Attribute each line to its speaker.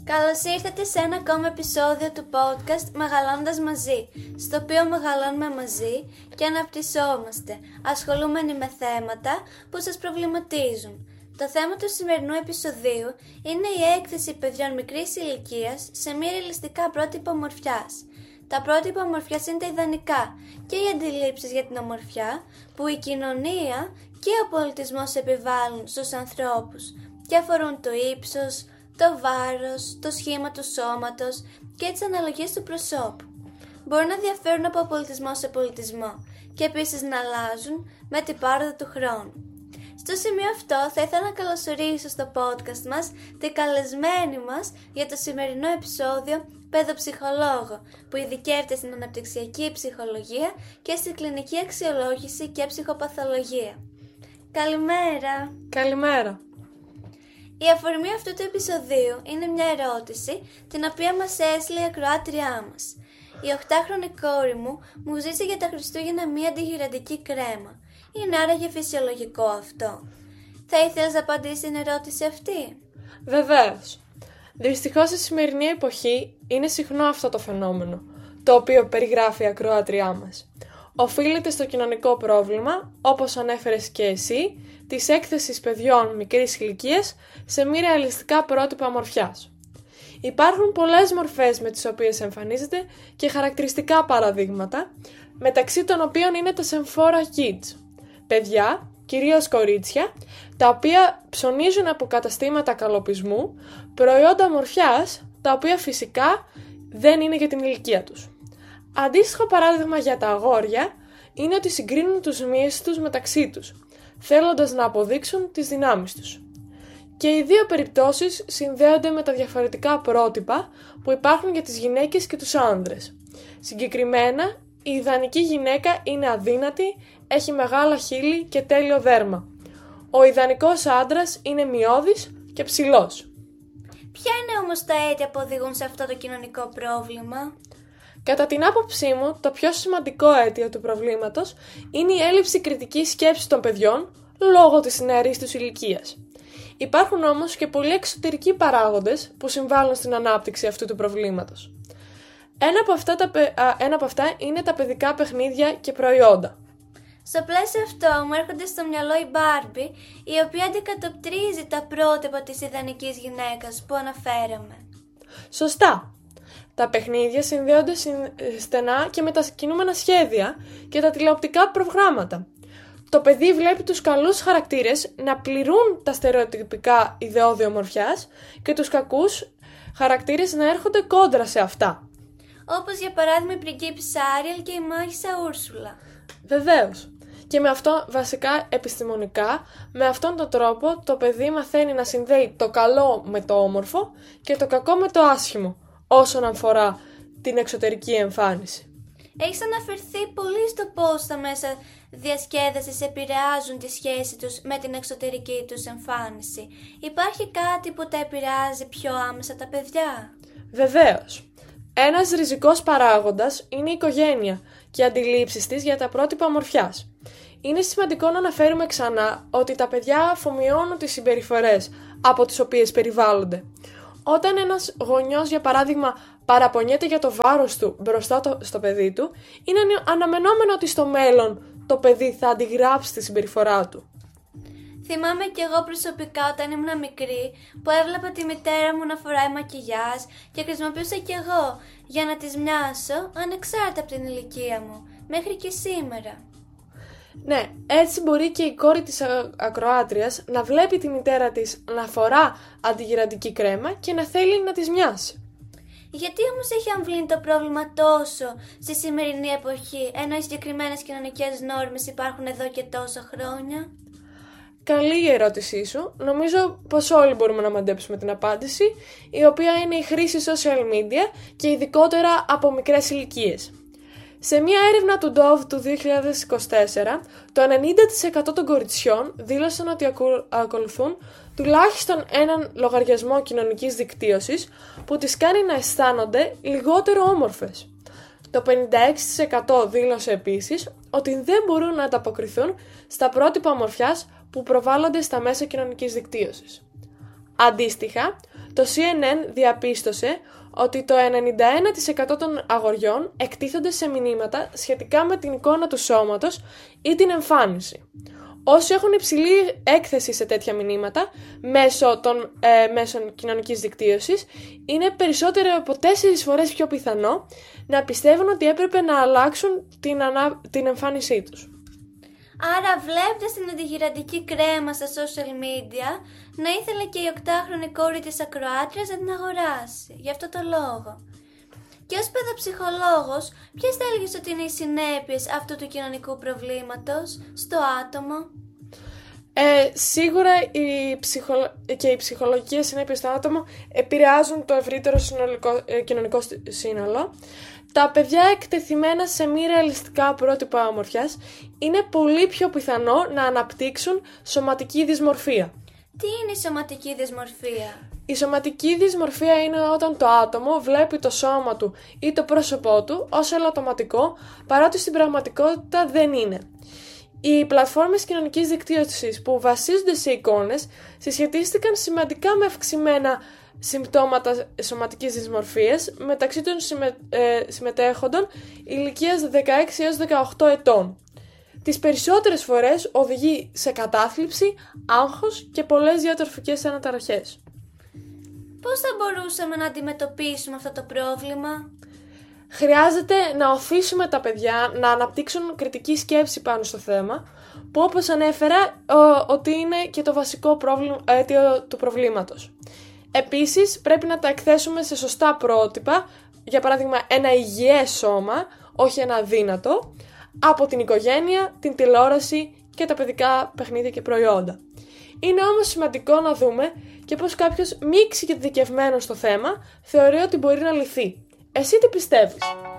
Speaker 1: Καλώς ήρθατε σε ένα ακόμα επεισόδιο του podcast Μεγαλώνοντας μαζί, στο οποίο μεγαλώνουμε μαζί και αναπτυσσόμαστε, ασχολούμενοι με θέματα που σας προβληματίζουν. Το θέμα του σημερινού επεισοδίου είναι η έκθεση παιδιών μικρής ηλικίας σε μη ρεαλιστικά πρότυπα ομορφιάς. Τα πρότυπα ομορφιάς είναι τα ιδανικά και οι αντιλήψεις για την ομορφιά που η κοινωνία και ο πολιτισμός επιβάλλουν στους ανθρώπους και αφορούν το ύψος, το βάρος, το σχήμα του σώματος και τις αναλογίες του προσώπου. Μπορούν να διαφέρουν από πολιτισμό σε πολιτισμό και επίσης να αλλάζουν με την πάροδο του χρόνου. Στο σημείο αυτό θα ήθελα να καλωσορίσω στο podcast μας την καλεσμένη μας για το σημερινό επεισόδιο παιδοψυχολόγο που ειδικεύεται στην αναπτυξιακή ψυχολογία και στην κλινική αξιολόγηση και ψυχοπαθολογία. Καλημέρα!
Speaker 2: Καλημέρα!
Speaker 1: Η αφορμή αυτού του επεισοδίου είναι μια ερώτηση την οποία μας έστειλε η ακροάτριά μας. Η 8χρονη κόρη μου ζήτησε για τα Χριστούγεννα μια αντιγυραντική κρέμα. Είναι άραγε φυσιολογικό αυτό? Θα ήθελες να απαντήσεις την ερώτηση αυτή?
Speaker 2: Βεβαίως. Δυστυχώς στη σημερινή εποχή είναι συχνό αυτό το φαινόμενο, το οποίο περιγράφει η ακροάτριά μας. Οφείλεται στο κοινωνικό πρόβλημα, όπως ανέφερες και εσύ, της έκθεσης παιδιών μικρής ηλικίας σε μη ρεαλιστικά πρότυπα ομορφιάς. Υπάρχουν πολλές μορφές με τις οποίες εμφανίζεται και χαρακτηριστικά παραδείγματα, μεταξύ των οποίων είναι τα σεμφόρα kids, παιδιά, κυρίως κορίτσια, τα οποία ψωνίζουν από καταστήματα καλοπισμού προϊόντα ομορφιάς, τα οποία φυσικά δεν είναι για την ηλικία τους. Αντίστοιχο παράδειγμα για τα αγόρια είναι ότι συγκρίνουν τους μύες τους μεταξύ τους, θέλοντας να αποδείξουν τις δυνάμεις τους. Και οι δύο περιπτώσεις συνδέονται με τα διαφορετικά πρότυπα που υπάρχουν για τις γυναίκες και τους άνδρες. Συγκεκριμένα, η ιδανική γυναίκα είναι αδύνατη, έχει μεγάλα χείλη και τέλειο δέρμα. Ο ιδανικός άντρας είναι μειώδης και ψηλός.
Speaker 1: Ποια είναι όμως τα αίτια που οδηγούν σε αυτό το κοινωνικό πρόβλημα?
Speaker 2: Κατά την άποψή μου, το πιο σημαντικό αίτιο του προβλήματος είναι η έλλειψη κριτικής σκέψης των παιδιών λόγω της νεαρής τους ηλικίας. Υπάρχουν όμως και πολλοί εξωτερικοί παράγοντες που συμβάλλουν στην ανάπτυξη αυτού του προβλήματος. Ένα από αυτά είναι τα παιδικά παιχνίδια και προϊόντα.
Speaker 1: Στο πλαίσιο αυτό μου έρχονται στο μυαλό η Barbie, η οποία αντικατοπτρίζει τα πρότυπα της ιδανικής γυναίκας που αναφέραμε.
Speaker 2: Σωστά! Τα παιχνίδια συνδέονται στενά και με τα κινούμενα σχέδια και τα τηλεοπτικά προγράμματα. Το παιδί βλέπει τους καλούς χαρακτήρες να πληρούν τα στερεοτυπικά ιδεώδη ομορφιάς και τους κακούς χαρακτήρες να έρχονται κόντρα σε αυτά.
Speaker 1: Όπως για παράδειγμα η πριγκίπισσα Άριελ και η μάγισσα Ούρσουλα.
Speaker 2: Βεβαίως. Και με αυτό βασικά επιστημονικά, με αυτόν τον τρόπο το παιδί μαθαίνει να συνδέει το καλό με το όμορφο και το κακό με το άσχημο, όσον αφορά την εξωτερική εμφάνιση.
Speaker 1: Έχεις αναφερθεί πολύ στο πώς τα μέσα διασκέδασης επηρεάζουν τη σχέση τους με την εξωτερική τους εμφάνιση. Υπάρχει κάτι που τα επηρεάζει πιο άμεσα τα παιδιά?
Speaker 2: Βεβαίως. Ένας ριζικός παράγοντας είναι η οικογένεια και οι αντιλήψεις της για τα πρότυπα ομορφιάς. Είναι σημαντικό να αναφέρουμε ξανά ότι τα παιδιά αφομοιώνουν τις συμπεριφορές από τις οποίες περιβάλλονται. Όταν ένας γονιός, για παράδειγμα, παραπονιέται για το βάρος του μπροστά στο παιδί του, είναι αναμενόμενο ότι στο μέλλον το παιδί θα αντιγράψει τη συμπεριφορά του.
Speaker 1: Θυμάμαι κι εγώ προσωπικά όταν ήμουν μικρή που έβλεπα τη μητέρα μου να φοράει μακιγιάζ και χρησιμοποιούσα κι εγώ για να της μοιάσω ανεξάρτητα από την ηλικία μου, μέχρι και σήμερα.
Speaker 2: Ναι, έτσι μπορεί και η κόρη της ακροάτριας να βλέπει τη μητέρα της να φορά αντιγυραντική κρέμα και να θέλει να της μοιάσει.
Speaker 1: Γιατί όμως έχει αμβλύνει το πρόβλημα τόσο στη σημερινή εποχή, ενώ οι συγκεκριμένες κοινωνικές νόρμες υπάρχουν εδώ και τόσα χρόνια?
Speaker 2: Καλή η ερώτησή σου. Νομίζω πως όλοι μπορούμε να μαντέψουμε την απάντηση, η οποία είναι η χρήση social media και ειδικότερα από μικρές ηλικίες. Σε μια έρευνα του Dove του 2024, το 90% των κοριτσιών δήλωσαν ότι ακολουθούν τουλάχιστον έναν λογαριασμό κοινωνικής δικτύωσης που τις κάνει να αισθάνονται λιγότερο όμορφες. Το 56% δήλωσε επίσης ότι δεν μπορούν να ανταποκριθούν στα πρότυπα ομορφιάς που προβάλλονται στα μέσα κοινωνικής δικτύωσης. Αντίστοιχα, Το CNN διαπίστωσε ότι το 91% των αγοριών εκτίθονται σε μηνύματα σχετικά με την εικόνα του σώματος ή την εμφάνιση. Όσοι έχουν υψηλή έκθεση σε τέτοια μηνύματα μέσω των μέσων κοινωνικής δικτύωσης, είναι περισσότερο από 4 φορές πιο πιθανό να πιστεύουν ότι έπρεπε να αλλάξουν την εμφάνισή τους.
Speaker 1: Άρα βλέποντας την αντιγυραντική κρέμα στα social media, να ήθελε και η 8χρονη κόρη της ακροάτριας να την αγοράσει, γι' αυτό το λόγο. Και ως παιδοψυχολόγος, ποιες θα έλεγες ότι είναι οι συνέπειες αυτού του κοινωνικού προβλήματος στο άτομο?
Speaker 2: Σίγουρα και οι ψυχολογικές συνέπειες στο άτομο επηρεάζουν το ευρύτερο κοινωνικό σύνολο. Τα παιδιά εκτεθειμένα σε μη ρεαλιστικά πρότυπα ομορφιάς είναι πολύ πιο πιθανό να αναπτύξουν σωματική δυσμορφία.
Speaker 1: Τι είναι η σωματική δυσμορφία?
Speaker 2: Η σωματική δυσμορφία είναι όταν το άτομο βλέπει το σώμα του ή το πρόσωπό του ως ελαττωματικό, παρότι στην πραγματικότητα δεν είναι. Οι πλατφόρμες κοινωνικής δικτύωσης που βασίζονται σε εικόνες συσχετίστηκαν σημαντικά με αυξημένα συμπτώματα σωματικής δυσμορφίας μεταξύ των συμμετέχοντων ηλικίας 16 έως 18 ετών. Τις περισσότερες φορές οδηγεί σε κατάθλιψη, άγχος και πολλές διατροφικές αναταραχές.
Speaker 1: Πώς θα μπορούσαμε να αντιμετωπίσουμε αυτό το πρόβλημα?
Speaker 2: Χρειάζεται να οθήσουμε τα παιδιά να αναπτύξουν κριτική σκέψη πάνω στο θέμα, που όπως ανέφερα ότι είναι και το βασικό αίτιο του προβλήματος. Επίσης πρέπει να τα εκθέσουμε σε σωστά πρότυπα, για παράδειγμα ένα υγιές σώμα, όχι ένα αδύνατο, από την οικογένεια, την τηλεόραση και τα παιδικά παιχνίδια και προϊόντα. Είναι όμως σημαντικό να δούμε και πως κάποιος μη εξειδικευμένος στο θέμα θεωρεί ότι μπορεί να λυθεί. Εσύ τι πιστεύεις?